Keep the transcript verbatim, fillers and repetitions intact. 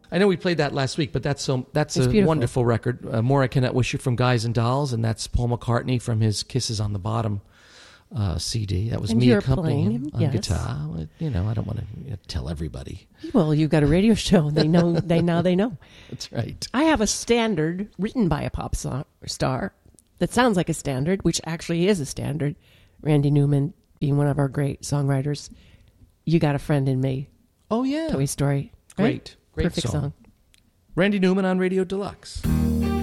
I know we played that last week, but that's so that's It's a beautiful. wonderful record. Uh, More I Cannot Wish You from Guys and Dolls, and that's Paul McCartney from his Kisses on the Bottom uh, C D. That was And me you're accompanying playing, him on yes. guitar. Well, You know, I don't want to tell everybody. Well, you've got a radio show. They know. They now they know. That's right. I have a standard written by a pop so- star that sounds like a standard, which actually is a standard. Randy Newman being one of our great songwriters. You Got a Friend in Me. Oh, yeah. Toy Story. Right? Great. Great Perfect song. song. Randy Newman on Radio Deluxe.